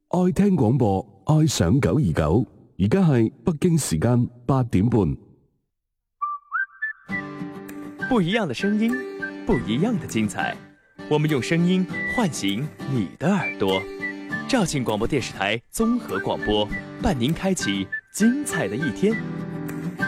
愛聽廣播，愛上929。而家係北京時間8點半。 不一樣的聲音，不一樣的精彩。我們用聲音喚醒你的耳朵。肇慶廣播電視台綜合廣播，伴您開啟精彩的一天。